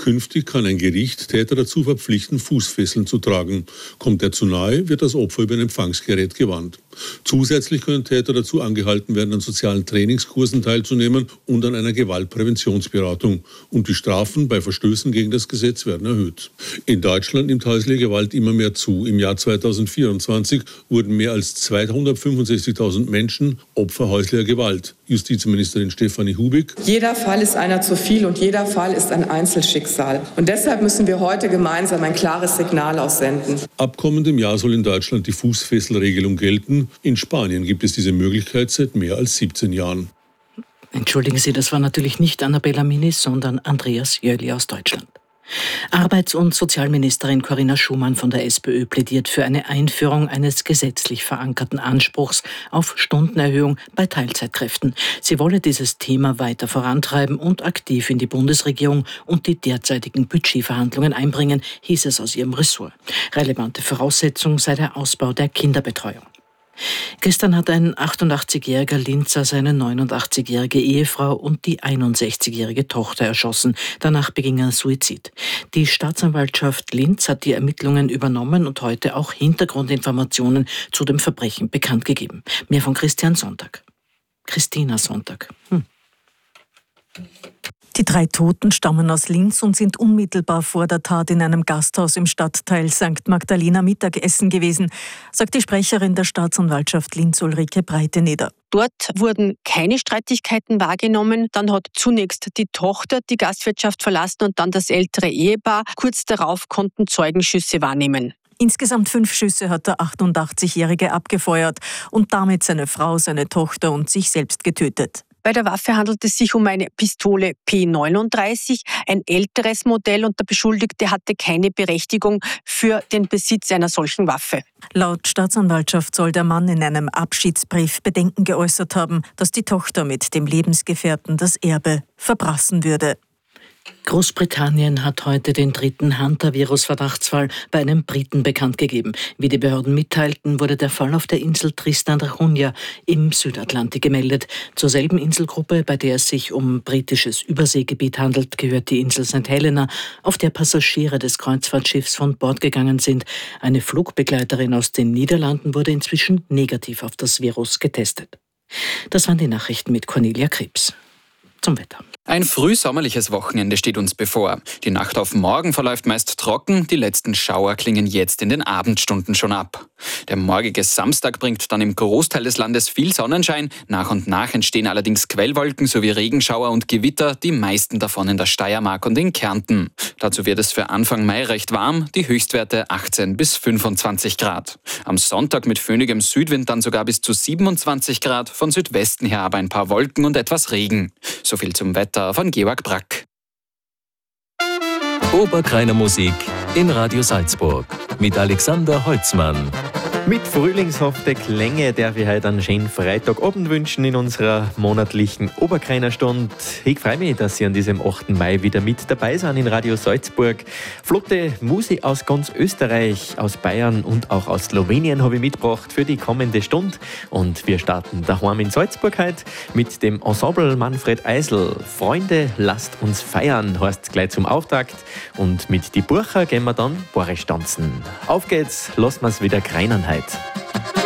Künftig kann ein Gericht Täter dazu verpflichten, Fußfesseln zu tragen. Kommt er zu nahe, wird das Opfer über ein Empfangsgerät gewarnt. Zusätzlich können Täter dazu angehalten werden, an sozialen Trainingskursen teilzunehmen und an einer Gewaltpräventionsberatung. Und die Strafen bei Verstößen gegen das Gesetz werden erhöht. In Deutschland nimmt häusliche Gewalt immer mehr zu. Im Jahr 2024 wurden mehr als 265.000 Menschen Opfer häuslicher Gewalt. Justizministerin Stefanie Hubig: Jeder Fall ist einer zu viel und jeder Fall ist ein Einzelschicksal. Und deshalb müssen wir heute gemeinsam ein klares Signal aussenden. Ab kommendem Jahr soll in Deutschland die Fußfesselregelung gelten. In Spanien gibt es diese Möglichkeit seit mehr als 17 Jahren. Entschuldigen Sie, das war natürlich nicht Annabella Minis, sondern Andreas Jöli aus Deutschland. Arbeits- und Sozialministerin Corinna Schumann von der SPÖ plädiert für eine Einführung eines gesetzlich verankerten Anspruchs auf Stundenerhöhung bei Teilzeitkräften. Sie wolle dieses Thema weiter vorantreiben und aktiv in die Bundesregierung und die derzeitigen Budgetverhandlungen einbringen, hieß es aus ihrem Ressort. Relevante Voraussetzung sei der Ausbau der Kinderbetreuung. Gestern hat ein 88-jähriger Linzer seine 89-jährige Ehefrau und die 61-jährige Tochter erschossen. Danach beging er Suizid. Die Staatsanwaltschaft Linz hat die Ermittlungen übernommen und heute auch Hintergrundinformationen zu dem Verbrechen bekannt gegeben. Mehr von Christina Sonntag. Die 3 Toten stammen aus Linz und sind unmittelbar vor der Tat in einem Gasthaus im Stadtteil St. Magdalena Mittagessen gewesen, sagt die Sprecherin der Staatsanwaltschaft Linz Ulrike Breiteneder. Dort wurden keine Streitigkeiten wahrgenommen. Dann hat zunächst die Tochter die Gastwirtschaft verlassen und dann das ältere Ehepaar. Kurz darauf konnten Zeugen Schüsse wahrnehmen. Insgesamt 5 Schüsse hat der 88-Jährige abgefeuert und damit seine Frau, seine Tochter und sich selbst getötet. Bei der Waffe handelt es sich um eine Pistole P39, ein älteres Modell, und der Beschuldigte hatte keine Berechtigung für den Besitz einer solchen Waffe. Laut Staatsanwaltschaft soll der Mann in einem Abschiedsbrief Bedenken geäußert haben, dass die Tochter mit dem Lebensgefährten das Erbe verprassen würde. Großbritannien hat heute den 3. Hunter-Virus-Verdachtsfall bei einem Briten bekannt gegeben. Wie die Behörden mitteilten, wurde der Fall auf der Insel Tristan da Cunha im Südatlantik gemeldet. Zur selben Inselgruppe, bei der es sich um britisches Überseegebiet handelt, gehört die Insel St. Helena, auf der Passagiere des Kreuzfahrtschiffs von Bord gegangen sind. Eine Flugbegleiterin aus den Niederlanden wurde inzwischen negativ auf das Virus getestet. Das waren die Nachrichten mit Cornelia Krebs. Zum Wetter. Ein frühsommerliches Wochenende steht uns bevor. Die Nacht auf morgen verläuft meist trocken, die letzten Schauer klingen jetzt in den Abendstunden schon ab. Der morgige Samstag bringt dann im Großteil des Landes viel Sonnenschein. Nach und nach entstehen allerdings Quellwolken sowie Regenschauer und Gewitter, die meisten davon in der Steiermark und in Kärnten. Dazu wird es für Anfang Mai recht warm, die Höchstwerte 18 bis 25 Grad. Am Sonntag mit föhnigem Südwind dann sogar bis zu 27 Grad, von Südwesten her aber ein paar Wolken und etwas Regen. So viel zum Wetter von Georg Brack. Oberkreiner Musik in Radio Salzburg mit Alexander Holzmann. Mit frühlingshaften Klänge darf ich heute einen schönen Freitagabend wünschen in unserer monatlichen Oberkreiner Stunde. Ich freue mich, dass Sie an diesem 8. Mai wieder mit dabei sind in Radio Salzburg. Flotte Musik aus ganz Österreich, aus Bayern und auch aus Slowenien habe ich mitgebracht für die kommende Stunde. Und wir starten daheim in Salzburg heute mit dem Ensemble Manfred Eisel. Freunde, lasst uns feiern, heißt gleich zum Auftakt. Und mit die Burcher gehen wir dann Borisch tanzen. Auf geht's, lassen wir's wieder kreinen heute.